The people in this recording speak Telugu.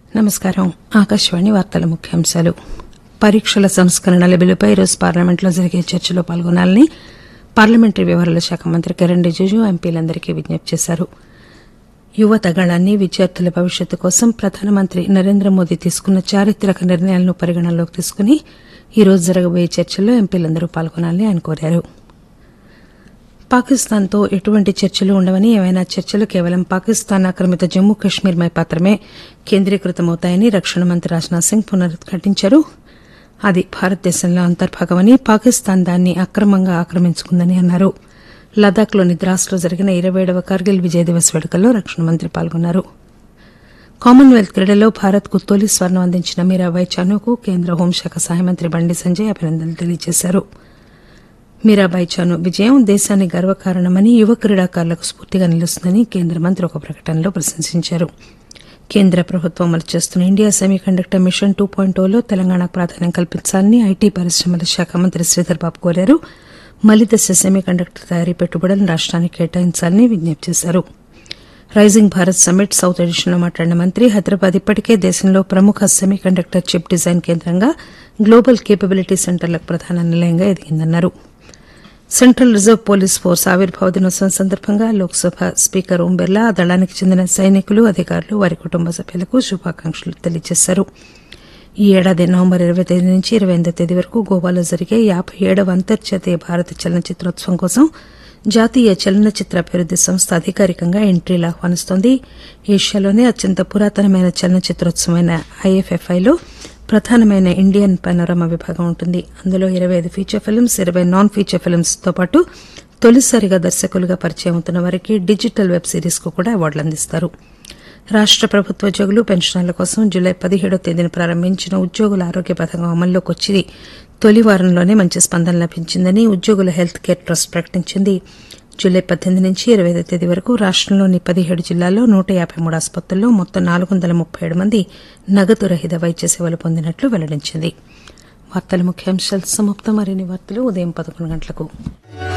నమస్కారం. ఆకాశవాణి వార్తల ముఖ్యాంశాలు. పరీక్షల సంస్కరణల బిల్లుపై ఈరోజు పార్లమెంట్లో జరిగే చర్చలో పాల్గొనాలని పార్లమెంటరీ వ్యవహారాల శాఖ మంత్రి కిరణ్ రిజిజు ఎంపీలందరికీ విజ్ఞప్తి చేశారు. యువత గళాన్ని విద్యార్థుల భవిష్యత్తు కోసం ప్రధానమంత్రి నరేంద్ర మోదీ తీసుకున్న చారిత్రక నిర్ణయాలను పరిగణనలోకి తీసుకుని ఈరోజు జరగబోయే చర్చల్లో ఎంపీలందరూ పాల్గొనాలని ఆయన కోరారు. పాకిస్తాన్తో ఎటువంటి చర్చలు ఉండవని, ఏవైనా చర్చలు కేవలం పాకిస్తాన్ ఆక్రమిత జమ్మూ కశ్మీర్పై మాత్రమే కేంద్రీకృతమవుతాయని రక్షణ మంత్రి రాజ్నాథ్ సింగ్ పునరుద్ఘాటించారు. అది భారతదేశంలో అంతర్భాగమని, పాకిస్తాన్ దాన్ని అక్రమంగా ఆక్రమించుకుందని అన్నారు. లదాఖ్లోని ద్రాస్లో జరిగిన 27వ కార్గిల్ విజయ్ దివస్ వేడుకల్లో రక్షణ మంత్రి పాల్గొన్నారు. కామన్వెల్త్ క్రీడల్లో భారత్కు తొలి స్వర్ణం అందించిన మీరాబాయి చానుకు కేంద్ర హోంశాఖ సహాయ మంత్రి బండి సంజయ్ అభినందనలు తెలియజేశారు. మీరాబాయి చాను విజయం దేశానికి గర్వకారణమని, యువ క్రీడాకారులకు స్ఫూర్తిగా నిలుస్తుందని కేంద్ర మంత్రి ఒక ప్రకటనలో ప్రశంసించారు. కేంద్ర ప్రభుత్వం అమలు చేస్తున్న ఇండియా సెమీకండక్టర్ మిషన్ 2.0లో తెలంగాణకు ప్రాధాన్యం కల్పించాలని ఐటీ పరిశ్రమల శాఖ మంత్రి శ్రీధర్ బాబు కోరారు. మలిదశ సెమీకండక్టర్ తయారీ పెట్టుబడులను రాష్ట్రానికి కేటాయించాలని విజ్ఞప్తి చేశారు. రైజింగ్ భారత్ సమ్మిట్ సౌత్ ఎడిషన్లో మాట్లాడిన మంత్రి, హైదరాబాద్ ఇప్పటికే దేశంలో ప్రముఖ సెమీకండక్టర్ చిప్ డిజైన్ కేంద్రంగా, గ్లోబల్ కేపబిలిటీ సెంటర్లకు ప్రధాన నిలయంగా ఎదిగిందన్నారు. సెంట్రల్ రిజర్వ్ పోలీస్ ఫోర్స్ ఆవిర్భావ దినోత్సవం సందర్భంగా లోక్సభ స్పీకర్ ఓం బిర్లా ఆ దళానికి చెందిన సైనికులు, అధికారులు, వారి కుటుంబ సభ్యులకు శుభాకాంక్షలు తెలియజేశారు. ఈ ఏడాది నవంబర్ 20 తేదీ నుంచి 28వ తేదీ వరకు గోవాలో జరిగే 57వ అంతర్జాతీయ భారత చలనచిత్రోత్సవం కోసం జాతీయ చలనచిత్ర అభివృద్ది సంస్థ అధికారికంగా ఎంట్రీలు ఆహ్వానిస్తోంది. ఏషియాలోనే అత్యంత పురాతనమైన చలనచిత్రోత్సవమైన ఐఎఫ్ఎఫ్ఐలో ప్రధానమైన ఇండియన్ పనోరమా విభాగం ఉంటుంది. అందులో 25 feature films, 20 non feature films తో పాటు తొలిసారిగా దర్శకులుగా పరిచయం అవుతున్న వారికి డిజిటల్ వెబ్ సిరీస్ కు కూడా అవార్డులు అందిస్తారు. రాష్ట ప్రభుత్వోద్యోగులు, పెన్షనర్ల కోసం జూలై 17వ తేదీన ప్రారంభించిన ఉద్యోగుల ఆరోగ్య పథకం అమల్లోకి వచ్చి తొలి వారంలోనే మంచి స్పందన లభించిందని ఉద్యోగుల హెల్త్ కేర్ ట్రస్ట్ ప్రకటించింది. జూలై 18 నుంచి 25వ తేదీ వరకు రాష్టంలోని 17 జిల్లాల్లో 153 ఆసుపత్రుల్లో మొత్తం 437 మంది నగదు రహిత వైద్య సేవలు పొందినట్లు వెల్లడించింది. వార్తల ముఖ్యాంశాలు సమాప్తం. మరిన్ని వార్తలు ఉదయం 11 గంటలకు.